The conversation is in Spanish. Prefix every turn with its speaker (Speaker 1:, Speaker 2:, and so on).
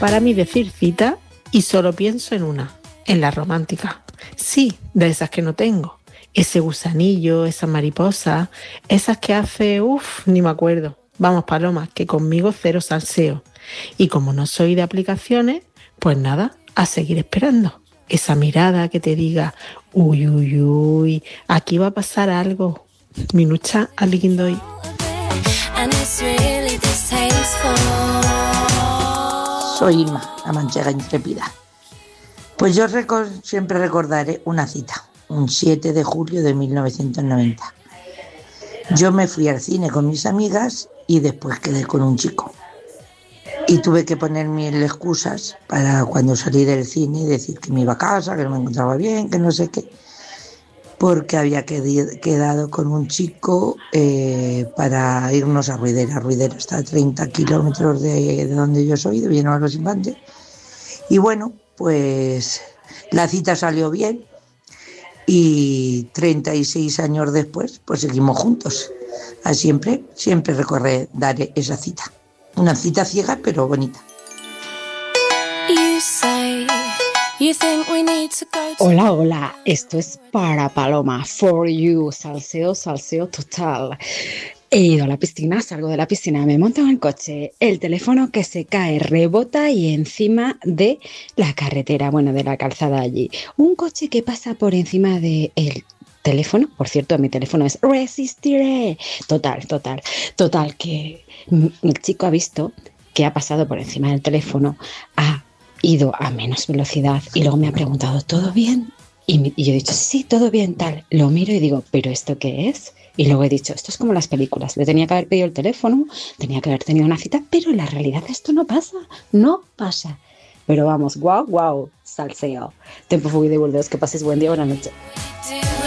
Speaker 1: Para mí decir cita y solo pienso en una, en la romántica. Sí, de esas que no tengo. Ese gusanillo, esa mariposa, esas que hace, ni me acuerdo. Vamos, Paloma, que conmigo cero salseo. Y como no soy de aplicaciones, pues nada, a seguir esperando. Esa mirada que te diga, uy, uy, uy, aquí va a pasar algo. Minucha aligindoy.
Speaker 2: Soy Irma, la manchega intrépida. Pues yo siempre recordaré una cita, un 7 de julio de 1990. Yo me fui al cine con mis amigas y después quedé con un chico. Y tuve que poner mil excusas para cuando salí del cine y decir que me iba a casa, que no me encontraba bien, que no sé qué, porque había quedado con un chico para irnos a Ruidera. Ruidera está a 30 kilómetros de donde yo soy, de Villanueva de los Infantes. Y bueno, pues la cita salió bien y 36 años después, pues seguimos juntos. Siempre recordaré esa cita. Una cita ciega, pero bonita.
Speaker 3: Hola, hola, esto es para Paloma, for you, salseo, salseo total. He ido a la piscina, salgo de la piscina, me monto en el coche, el teléfono que se cae, rebota y encima de la carretera, bueno, de la calzada allí. Un coche que pasa por encima del teléfono, por cierto, mi teléfono es resistiré. Total, que el chico ha visto que ha pasado por encima del teléfono, ha ido a menos velocidad y luego me ha preguntado, ¿todo bien? Y yo he dicho, sí, todo bien, tal. Lo miro y digo, ¿pero esto qué es? Y luego he dicho, esto es como las películas, le tenía que haber pedido el teléfono, tenía que haber tenido una cita, pero en la realidad esto no pasa. Pero vamos, guau, salseo. Tempo fugui de Burdeos, que pases buen día, buena noche.